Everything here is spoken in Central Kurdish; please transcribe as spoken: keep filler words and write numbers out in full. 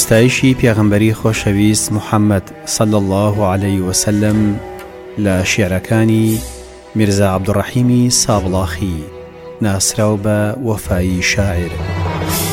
ستایشی پێغەمبەری خۆشەویست محەممەد صلی الله عليه وسلم لە شێعرەکانی میرزا عەبدوڕەحیمی سابڵاخی ناسراو بە وەفایی شاعر.